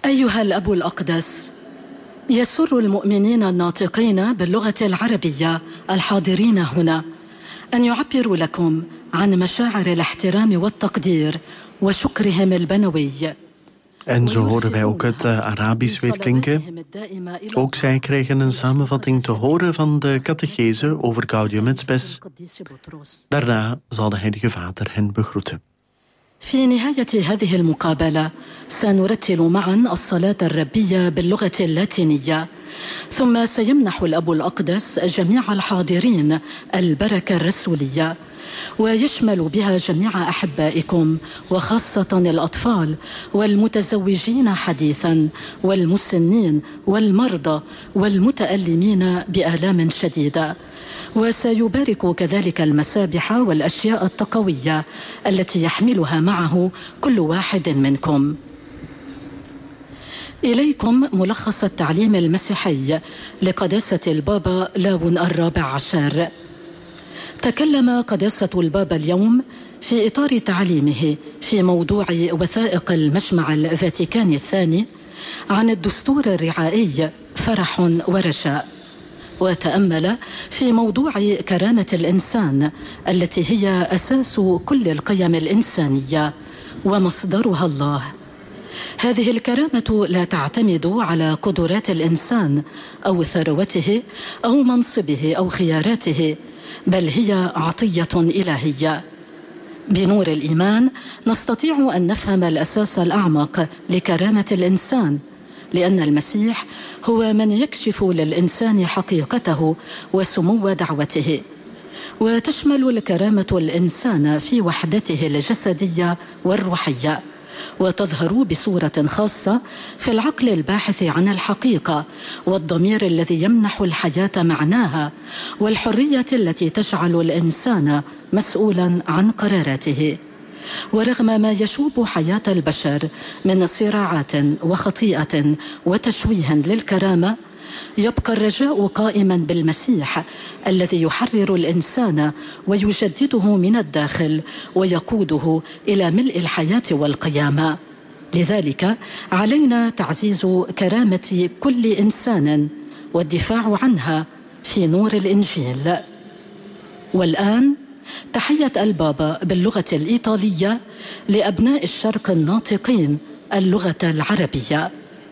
أيها الأب الأقدس، يسر المؤمنين الناطقين باللغة العربية الحاضرين هنا أن يعبروا لكم عن مشاعر الاحترام والتقدير وشكرهم البنوي. En zo horen wij ook het Arabisch weer klinken. Ook zij kregen een samenvatting te horen van de catechese over Gaudium et Spes. Daarna zal de Heilige Vader hen begroeten. في نهاية هذه المقابلة سنرتل معا الصلاة الربية باللغة اللاتينية، ثم سيمنح الأب الأقدس جميع الحاضرين البركة الرسولية، ويشمل بها جميع أحبائكم وخاصة الأطفال والمتزوجين حديثا والمسنين والمرضى والمتألمين بآلام شديدة. وسيبارك كذلك المسابح والأشياء التقوية التي يحملها معه كل واحد منكم. إليكم ملخص التعليم المسيحي لقداسة البابا لاون الرابع عشر. تكلم قداسة البابا اليوم في إطار تعليمه في موضوع وثائق المجمع الفاتيكاني الثاني عن الدستور الرعائي فرح ورجاء، وتأمل في موضوع كرامة الإنسان التي هي أساس كل القيم الإنسانية ومصدرها الله. هذه الكرامة لا تعتمد على قدرات الإنسان أو ثروته أو منصبه أو خياراته، بل هي عطية إلهية. بنور الإيمان نستطيع أن نفهم الأساس الأعمق لكرامة الإنسان، لأن المسيح هو من يكشف للإنسان حقيقته وسمو دعوته. وتشمل الكرامة الإنسان في وحدته الجسدية والروحية، وتظهر بصورة خاصة في العقل الباحث عن الحقيقة، والضمير الذي يمنح الحياة معناها، والحرية التي تجعل الإنسان مسؤولا عن قراراته. ورغم ما يشوب حياة البشر من صراعات وخطيئة وتشويه للكرامة، يبقى الرجاء قائما بالمسيح الذي يحرر الإنسان ويجدده من الداخل ويقوده إلى ملء الحياة والقيامة. لذلك علينا تعزيز كرامة كل إنسان والدفاع عنها في نور الإنجيل. والآن تحية البابا باللغة الإيطالية لأبناء الشرق الناطقين اللغة العربية.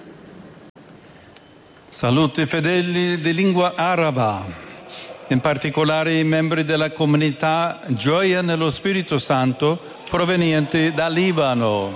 Salute fedeli di lingua araba, in particolare i membri della comunità Gioia nello Spirito Santo provenienti dal Libano.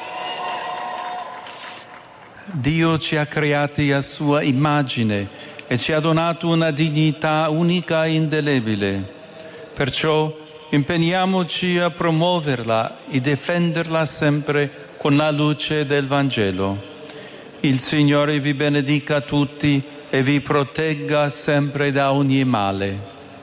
Dio ci ha creati a sua immagine e ci ha donato una dignità unica e indelebile. Perciò impegniamoci a promuoverla e difenderla sempre con la luce del Vangelo. Il Signore vi benedica tutti e vi protegga sempre da ogni male.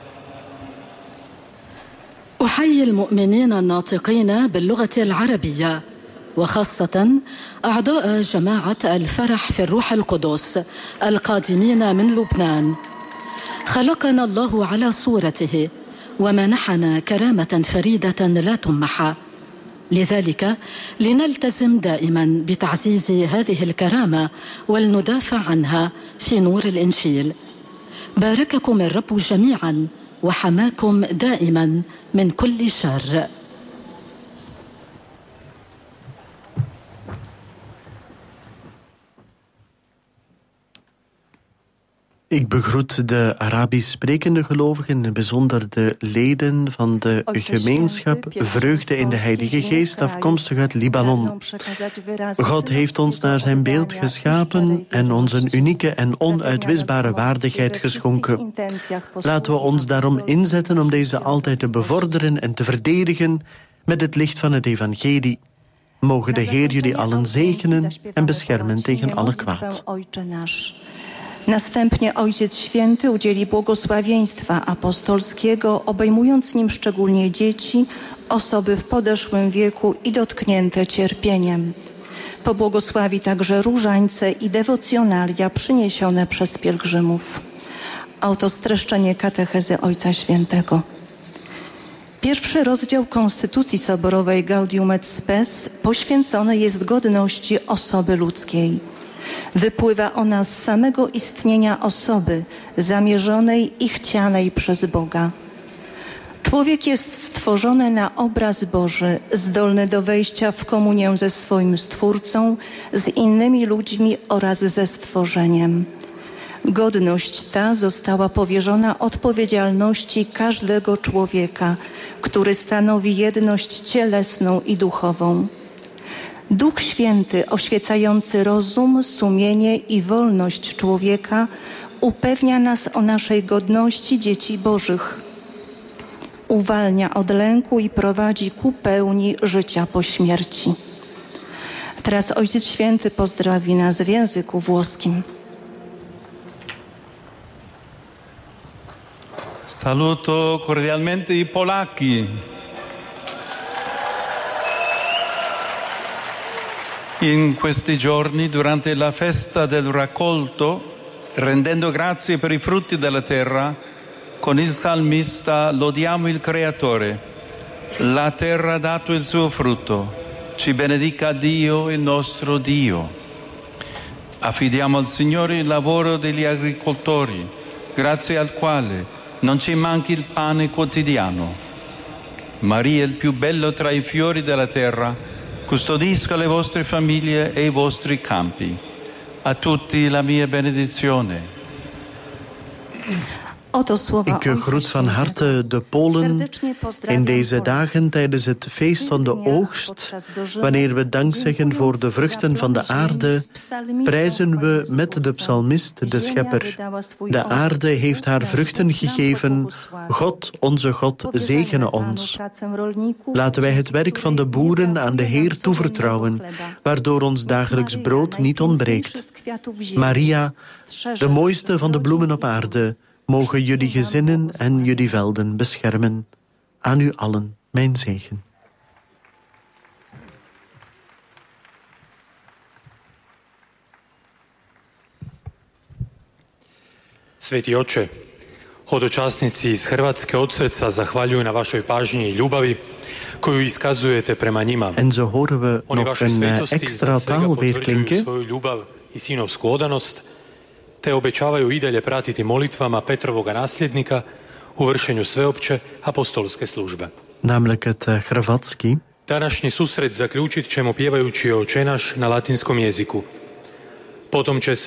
أحيي المؤمنين الناطقين باللغة العربية، وخاصة أعضاء جماعة الفرح في الروح القدس القادمين من لبنان. خلقنا الله على صورته ومنحنا كرامة فريدة لا تمحى، لذلك لنلتزم دائما بتعزيز هذه الكرامة ولندافع عنها في نور الإنجيل. بارككم الرب جميعا وحماكم دائما من كل شر. Ik begroet de Arabisch sprekende gelovigen, in het bijzonder de leden van de gemeenschap Vreugde in de Heilige Geest, afkomstig uit Libanon. God heeft ons naar zijn beeld geschapen en ons een unieke en onuitwisbare waardigheid geschonken. Laten we ons daarom inzetten om deze altijd te bevorderen en te verdedigen met het licht van het evangelie. Mogen de Heer jullie allen zegenen en beschermen tegen alle kwaad. Następnie Ojciec Święty udzieli błogosławieństwa apostolskiego, obejmując nim szczególnie dzieci, osoby w podeszłym wieku i dotknięte cierpieniem. Pobłogosławi także różańce i dewocjonalia przyniesione przez pielgrzymów. Oto streszczenie katechezy Ojca Świętego. Pierwszy rozdział Konstytucji Soborowej Gaudium et Spes poświęcony jest godności osoby ludzkiej. Wypływa ona z samego istnienia osoby, zamierzonej i chcianej przez Boga. Człowiek jest stworzony na obraz Boży, zdolny do wejścia w komunię ze swoim Stwórcą, z innymi ludźmi oraz ze stworzeniem. Godność ta została powierzona odpowiedzialności każdego człowieka, który stanowi jedność cielesną i duchową. Duch Święty, oświecający rozum, sumienie i wolność człowieka, upewnia nas o naszej godności dzieci Bożych. Uwalnia od lęku i prowadzi ku pełni życia po śmierci. Teraz Ojciec Święty pozdrowi nas w języku włoskim. Saluto cordialmente i polacchi. In questi giorni, durante la festa del raccolto, rendendo grazie per i frutti della terra, con il salmista lodiamo il Creatore. La terra ha dato il suo frutto. Ci benedica Dio, il nostro Dio. Affidiamo al Signore il lavoro degli agricoltori, grazie al quale non ci manchi il pane quotidiano. Maria, il più bello tra i fiori della terra, custodisca le vostre famiglie e i vostri campi. A tutti la mia benedizione. Ik groet van harte de Polen in deze dagen tijdens het feest van de oogst. Wanneer we dank zeggen voor de vruchten van de aarde, prijzen we met de psalmist de Schepper. De aarde heeft haar vruchten gegeven. God, onze God, zegene ons. Laten wij het werk van de boeren aan de Heer toevertrouwen, waardoor ons dagelijks brood niet ontbreekt. Maria, de mooiste van de bloemen op aarde, mogen jullie gezinnen en jullie velden beschermen. Aan u allen mijn zegen. Sveti Oče, hodočasnici iz Hrvatske od srca zahvaljuju na vašoj pažnji i ljubavi koju iskazujete prema njima. En zo horen we nog een extra taal weer klinken. Svoju ljubav i sinovsku odanost, te obećavaju i dalje pratiti molitvama Petrovoga nasljednika u vršenju sveopće apostolske službe. Namelijk het Hrvatski. Današnji susret zaključit ćemo pjevajući Oče naš na latinskom jeziku. Potom će